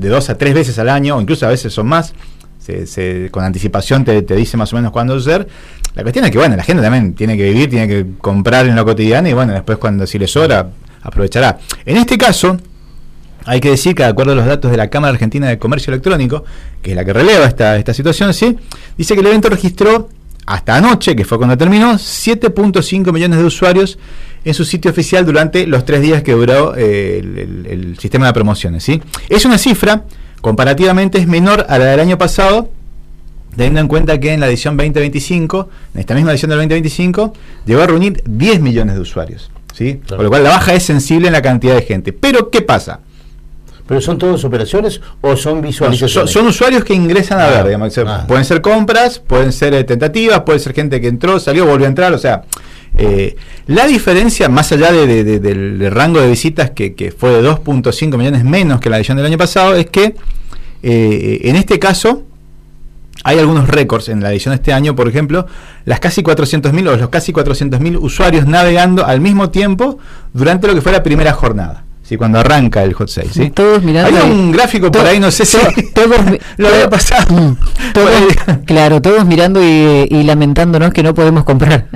de 2 a 3 veces al año, o incluso a veces son más. Con anticipación te dice más o menos cuándo ser. La cuestión es que, bueno, la gente también tiene que vivir, tiene que comprar en lo cotidiano y, bueno, después cuando si le sobra, aprovechará. En este caso, hay que decir que, de acuerdo a los datos de la Cámara Argentina de Comercio Electrónico, que es la que releva esta situación, ¿sí? Dice que el evento registró, hasta anoche, que fue cuando terminó, 7.5 millones de usuarios en su sitio oficial durante los 3 días que duró el sistema de promociones, ¿sí? Es una cifra, comparativamente es menor a la del año pasado, teniendo en cuenta que en la edición 2025, en esta misma edición del 2025, llegó a reunir 10 millones de usuarios, ¿sí? Claro. Por lo cual la baja es sensible en la cantidad de gente. Pero, ¿qué pasa? ¿Pero son todas operaciones o son visualizaciones? Son usuarios que ingresan a ver, digamos, pueden ser compras, pueden ser tentativas, puede ser gente que entró, salió, volvió a entrar, o sea, la diferencia, más allá del rango de visitas que fue de 2.5 millones menos que la edición del año pasado, es que en este caso hay algunos récords en la edición de este año. Por ejemplo, las casi 400.000 o los casi 400.000 usuarios navegando al mismo tiempo durante lo que fue la primera jornada. Sí, cuando arranca el hot sale, ¿sí? Todos mirando. Hay un gráfico por ahí, no sé si todos lo había pasado. Claro, todos mirando y lamentándonos que no podemos comprar.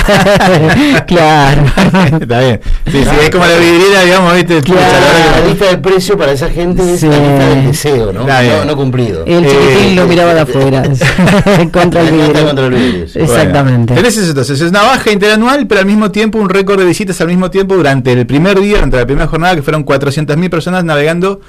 Claro. Está bien. Sí, sí, es como la vidriera, digamos, ¿viste? La lista del precio para esa gente es la lista del deseo, ¿no? No cumplido. El chiquitín lo miraba de afuera. Contra el vidrio. Exactamente. Bueno, entonces es una baja interanual, pero al mismo tiempo un récord de visitas al mismo tiempo durante el primer día, durante la primera jornada, que fueron 400.000 personas navegando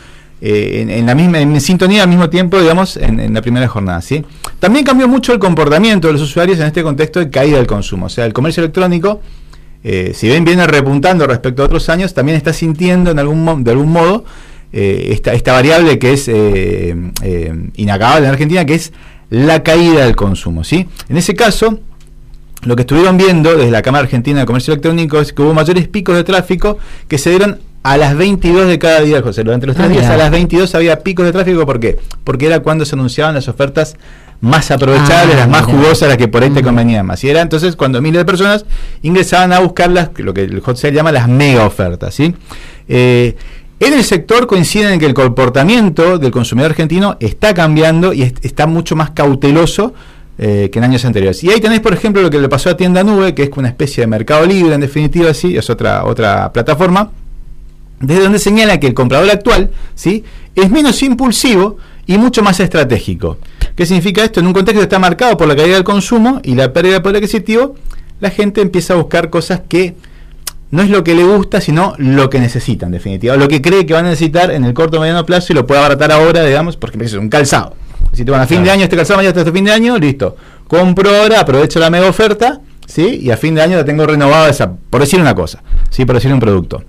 en sintonía al mismo tiempo, digamos, en la primera jornada, ¿sí? También cambió mucho el comportamiento de los usuarios en este contexto de caída del consumo. O sea, el comercio electrónico, si bien viene repuntando respecto a otros años, también está sintiendo de algún modo esta variable que es inacabable en Argentina, que es la caída del consumo, ¿sí? En ese caso, lo que estuvieron viendo desde la Cámara Argentina de Comercio Electrónico es que hubo mayores picos de tráfico que se dieron a las 22 de cada día, José. Durante los 3 días a las 22 había picos de tráfico. ¿Por qué? Porque era cuando se anunciaban las ofertas más aprovechables, las más jugosas, las que por ahí te convenían más. Y era entonces cuando miles de personas ingresaban a buscar lo que el hot sale llama las mega ofertas, ¿sí? En el sector coinciden en que el comportamiento del consumidor argentino está cambiando y está mucho más cauteloso que en años anteriores. Y ahí tenés, por ejemplo, lo que le pasó a Tienda Nube, que es una especie de Mercado Libre, en definitiva, sí, es otra plataforma, desde donde señala que el comprador actual, ¿sí?, es menos impulsivo y mucho más estratégico. ¿Qué significa esto? En un contexto que está marcado por la caída del consumo y la pérdida de poder adquisitivo, la gente empieza a buscar cosas que no es lo que le gusta, sino lo que necesita, en definitiva, lo que cree que va a necesitar en el corto o mediano plazo y lo puede abaratar ahora, digamos, porque es un calzado. Si te van a fin de año, este calzado ya está hasta fin de año, listo. Compro ahora, aprovecho la mega oferta, ¿sí? Y a fin de año la tengo renovada, por decir una cosa, ¿sí? Por decir un producto.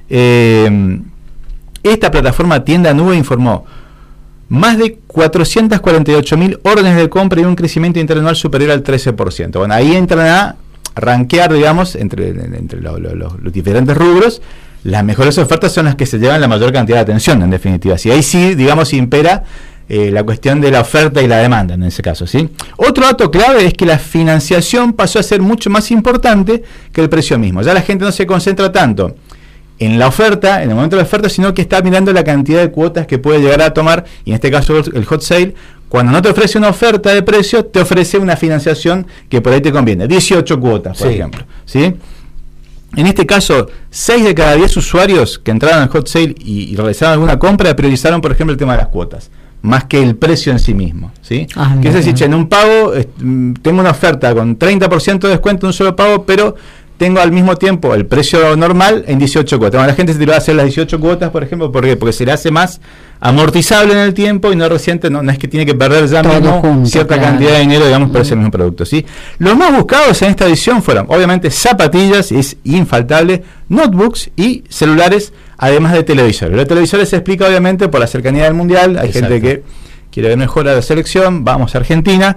Esta plataforma Tienda Nube informó más de 448.000 órdenes de compra y un crecimiento interanual superior al 13%. Bueno, ahí entran a rankear, digamos, entre los diferentes rubros. Las mejores ofertas son las que se llevan la mayor cantidad de atención, en definitiva. Si ahí sí, digamos, impera la cuestión de la oferta y la demanda, en ese caso, ¿sí? Otro dato clave es que la financiación pasó a ser mucho más importante que el precio mismo. Ya la gente no se concentra tanto en la oferta, en el momento de la oferta, sino que está mirando la cantidad de cuotas que puede llegar a tomar, y en este caso el hot sale, cuando no te ofrece una oferta de precio, te ofrece una financiación que por ahí te conviene, 18 cuotas, por ejemplo, ¿sí? En este caso, 6 de cada 10 usuarios que entraron al hot sale y realizaron alguna compra priorizaron, por ejemplo, el tema de las cuotas, más que el precio en sí mismo, ¿sí? Que es decir, en un pago tengo una oferta con 30% de descuento en un solo pago, pero tengo al mismo tiempo el precio normal en 18 cuotas. Bueno, la gente se tiró a hacer las 18 cuotas, por ejemplo, ¿por qué? Porque se le hace más amortizable en el tiempo y no reciente, no es que tiene que perder ya mismo cierta cantidad de dinero, digamos, por ese mismo producto, ¿sí? Los más buscados en esta edición fueron, obviamente, zapatillas, es infaltable, notebooks y celulares, además de televisores. Los televisores se explica, obviamente, por la cercanía del Mundial. Hay gente que quiere ver mejor a la selección, vamos a Argentina.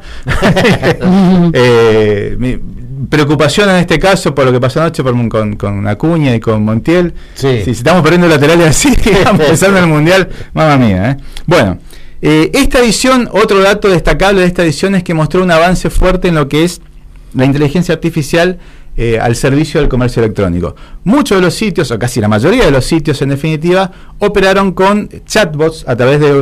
Mi preocupación en este caso por lo que pasó anoche con Acuña y con Montiel. Si estamos perdiendo laterales así, empezando el Mundial, mamma mía, Bueno, esta edición, otro dato destacable de esta edición es que mostró un avance fuerte en lo que es la inteligencia artificial al servicio del comercio electrónico. Muchos de los sitios, o casi la mayoría de los sitios en definitiva, operaron con chatbots a través de